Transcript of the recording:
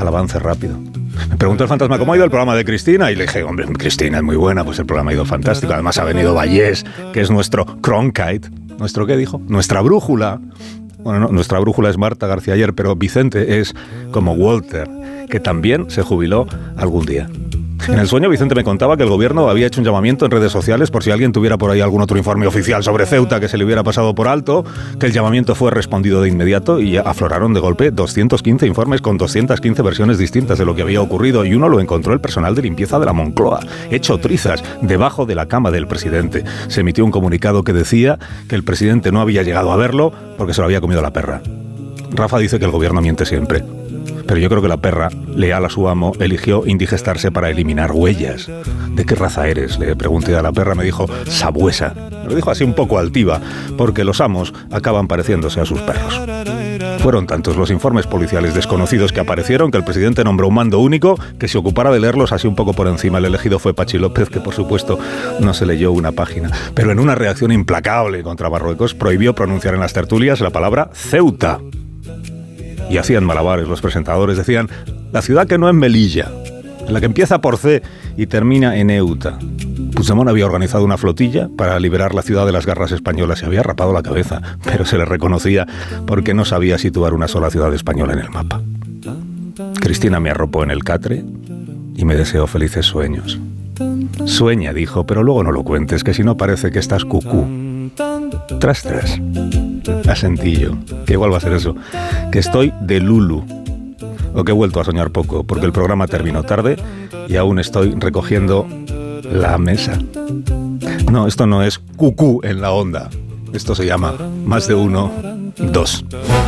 al avance rápido. Me preguntó el fantasma cómo ha ido el programa de Cristina y le dije, hombre, Cristina es muy buena, pues el programa ha ido fantástico. Además ha venido Vallés, que es nuestro Cronkite. ¿Nuestro qué dijo? Nuestra brújula. Bueno, no, nuestra brújula es Marta García Ayer, pero Vicente es como Walter, que también se jubiló algún día. En el sueño, Vicente me contaba que el gobierno había hecho un llamamiento en redes sociales por si alguien tuviera por ahí algún otro informe oficial sobre Ceuta que se le hubiera pasado por alto, que el llamamiento fue respondido de inmediato y afloraron de golpe 215 informes con 215 versiones distintas de lo que había ocurrido, y uno lo encontró el personal de limpieza de la Moncloa, hecho trizas debajo de la cama del presidente. Se emitió un comunicado que decía que el presidente no había llegado a verlo porque se lo había comido la perra. Rafa dice que el gobierno miente siempre. Pero yo creo que la perra, leal a su amo, eligió indigestarse para eliminar huellas. ¿De qué raza eres?, le pregunté a la perra. Me dijo, sabuesa. Me lo dijo así un poco altiva, porque los amos acaban pareciéndose a sus perros. Fueron tantos los informes policiales desconocidos que aparecieron que el presidente nombró un mando único que se ocupara de leerlos así un poco por encima. El elegido fue Pachi López, que por supuesto no se leyó una página. Pero en una reacción implacable contra Marruecos, prohibió pronunciar en las tertulias la palabra Ceuta. Y hacían malabares los presentadores, decían, la ciudad que no es Melilla, la que empieza por C y termina en Euta. Puigdemont había organizado una flotilla para liberar la ciudad de las garras españolas y había rapado la cabeza, pero se le reconocía porque no sabía situar una sola ciudad española en el mapa. Cristina me arropó en el catre y me deseó felices sueños. Sueña, dijo, pero luego no lo cuentes, que si no parece que estás cucú. Tras, tras. Asentí yo, que igual va a ser eso, que estoy de Lulu, o que he vuelto a soñar poco, porque el programa terminó tarde y aún estoy recogiendo la mesa. No, esto no es cucú en la onda, esto se llama Más de Uno, Dos.